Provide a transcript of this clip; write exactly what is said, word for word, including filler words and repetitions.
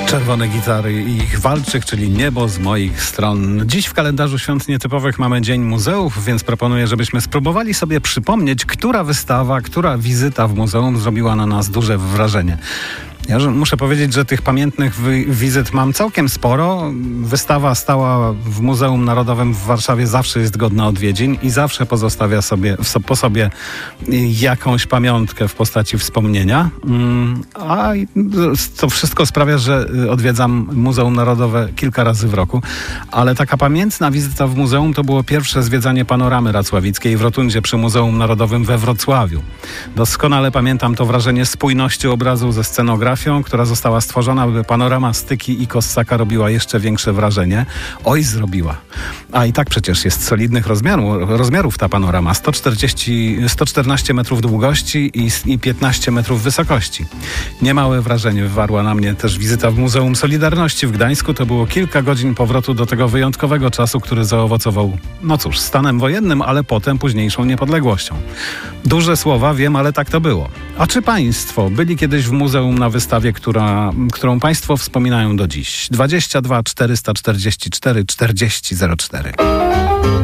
Czerwone gitary i ich walczyk, czyli niebo z moich stron. Dziś w kalendarzu świąt nietypowych mamy Dzień Muzeów, więc proponuję, żebyśmy spróbowali sobie przypomnieć, która wystawa, która wizyta w muzeum zrobiła na nas duże wrażenie. Ja muszę powiedzieć, że tych pamiętnych wy- wizyt mam całkiem sporo. Wystawa stała w Muzeum Narodowym w Warszawie zawsze jest godna odwiedzin i zawsze pozostawia sobie, po sobie jakąś pamiątkę w postaci wspomnienia. A to wszystko sprawia, że odwiedzam Muzeum Narodowe kilka razy w roku. Ale taka pamiętna wizyta w muzeum to było pierwsze zwiedzanie Panoramy Racławickiej w rotundzie przy Muzeum Narodowym we Wrocławiu. Doskonale pamiętam to wrażenie spójności obrazu ze scenografią, która została stworzona, by panorama Styki i Kossaka robiła jeszcze większe wrażenie. Oj, zrobiła. A i tak przecież jest solidnych rozmiaru, rozmiarów ta panorama. sto czterdzieści, sto czternaście metrów długości i, i piętnaście metrów wysokości. Niemałe wrażenie wywarła na mnie też wizyta w Muzeum Solidarności w Gdańsku. To było kilka godzin powrotu do tego wyjątkowego czasu, który zaowocował, no cóż, stanem wojennym, ale potem późniejszą niepodległością. Duże słowa, wiem, ale tak to było. A czy państwo byli kiedyś w muzeum na wystawie, która, którą państwo wspominają do dziś? dwadzieścia dwa czterysta czterdzieści cztery czterdzieści zero cztery.